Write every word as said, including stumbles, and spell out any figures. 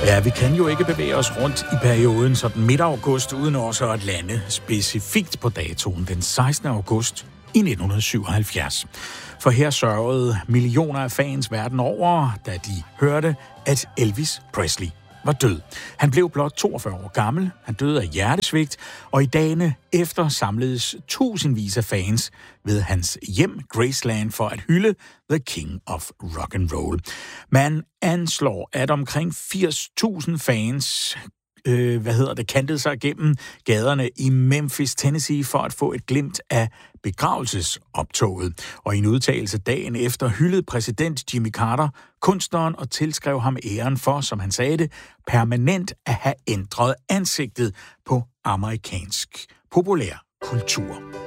Ja, vi kan jo ikke bevæge os rundt i perioden sådan midt august, uden også at lande specifikt på datoen den sekstende august i nitten syvoghalvfjerds. For her sørgede millioner af fans verden over, da de hørte, at Elvis Presley var død. Han blev blot toogfyrre år gammel, han døde af hjertesvigt, og i dagene efter samledes tusindvis af fans ved hans hjem Graceland for at hylde The King of Rock and Roll. Man anslår, at omkring firs tusind fans øh, hvad hedder det, kantede sig igennem gaderne i Memphis, Tennessee for at få et glimt af begravelsesoptoget. Og i en udtalelse dagen efter hyldede præsident Jimmy Carter kunstneren og tilskrev ham æren for, som han sagde det, permanent at have ændret ansigtet på amerikansk populær kultur.